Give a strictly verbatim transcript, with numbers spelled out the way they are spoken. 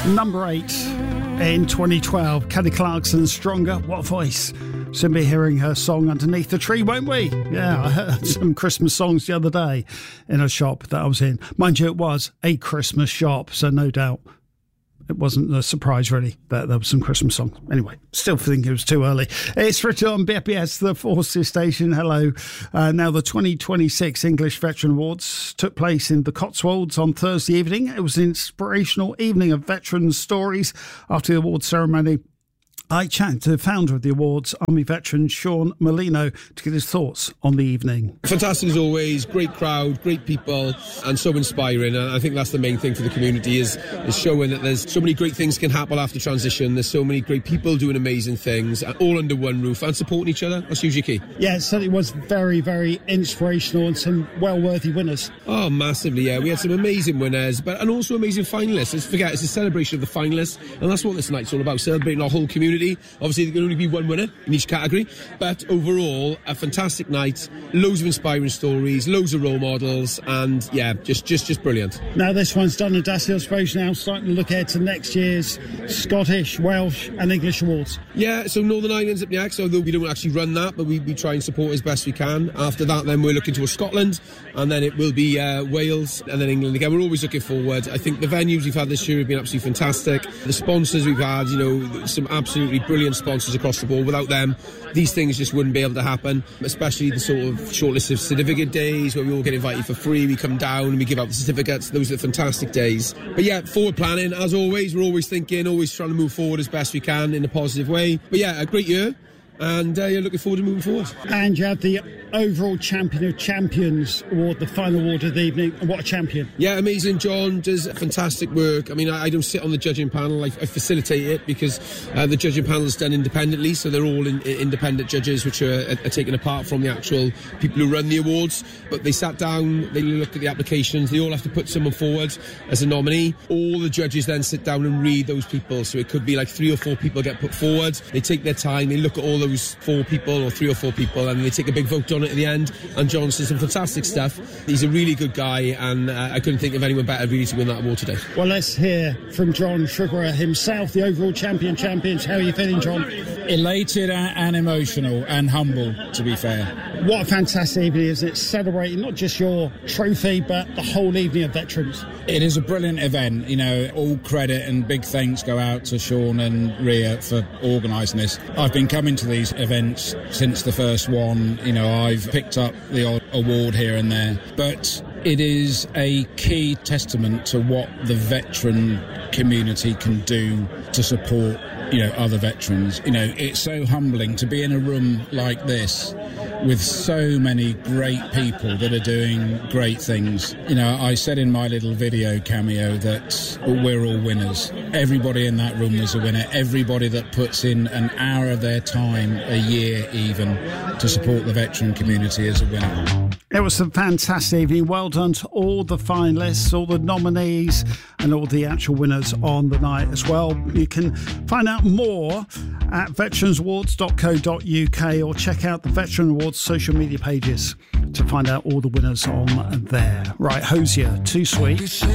Number eight in twenty twelve, Kelly Clarkson, Stronger. What a voice. Soon be hearing her song Underneath the Tree, won't we? Yeah, I heard some Christmas songs the other day in a shop that I was in. Mind you, it was a Christmas shop, so no doubt it wasn't a surprise, really, that there was some Christmas songs. Anyway, still think it was too early. It's Richard on B F B S, the Forces Station. Hello. Uh, now, the twenty twenty-six English Veteran Awards took place in the Cotswolds on Thursday evening. It was an inspirational evening of veterans' stories. After the awards ceremony, I chatted to the founder of the awards, Army veteran Sean Molino, to get his thoughts on the evening. Fantastic as always, great crowd, great people, and so inspiring. And I think that's the main thing for the community is, is showing that there's so many great things can happen after transition. There's so many great people doing amazing things, all under one roof and supporting each other. That's usually key. Yeah, it certainly was very, very inspirational and some well-worthy winners. Oh, massively, yeah. We had some amazing winners, but and also amazing finalists. Let's forget, it's a celebration of the finalists, and that's what this night's all about, celebrating our whole community. Obviously, there can only be one winner in each category, but overall, a fantastic night. Loads of inspiring stories, loads of role models, and yeah, just just, just brilliant. Now, this one's done and dusted, I suppose. Now, starting to look ahead to next year's Scottish, Welsh, and English awards. Yeah, so Northern Ireland's up next, although we don't actually run that, but we, we try and support as best we can. After that, then we're looking towards Scotland, and then it will be uh, Wales, and then England again. We're always looking forward. I think the venues we've had this year have been absolutely fantastic. The sponsors we've had, you know, some absolutely brilliant sponsors across the board. Without them, these things just wouldn't be able to happen, especially the sort of shortlisted certificate days where we all get invited for free. We come down and we give out the certificates. Those are fantastic days. But yeah, forward planning, as always. We're always thinking, always trying to move forward as best we can in a positive way. But yeah, a great year. And uh, you're looking forward to moving forward. And you had the overall champion of champions award, the final award of the evening. And what a champion. Yeah, amazing. John does fantastic work. I mean, I, I don't sit on the judging panel. I, I facilitate it because uh, the judging panel is done independently. So they're all in, independent judges, which are, are taken apart from the actual people who run the awards. But they sat down, they looked at the applications. They all have to put someone forward as a nominee. All the judges then sit down and read those people. So it could be like three or four people get put forward. They take their time. They look at all those four people or three or four people, and they take a big vote on it at the end. And John's done some fantastic stuff. He's a really good guy, and uh, I couldn't think of anyone better really to win that award today. Well, let's hear from John Sugarer himself, the overall champion champions. How are you feeling, John? Elated and emotional and humble, to be fair. What a fantastic evening, isn't it? Celebrating not just your trophy, but the whole evening of veterans. It is a brilliant event. You know, all credit and big thanks go out to Sean and Ria for organising this. I've been coming to these events since the first one. You know, I've picked up the odd award here and there, but it is a key testament to what the veteran community can do to support, you know, other veterans. You know, it's so humbling to be in a room like this with so many great people that are doing great things. You know, I said in my little video cameo that we're all winners. Everybody in that room was a winner. Everybody that puts in an hour of their time a year even to support the veteran community is a winner. It was a fantastic evening. Well done to all the finalists, all the nominees, and all the actual winners on the night as well. You can find out more at veterans awards dot co dot uk or check out the Veteran Awards social media pages to find out all the winners on there. Right, Hosier, Too Sweet.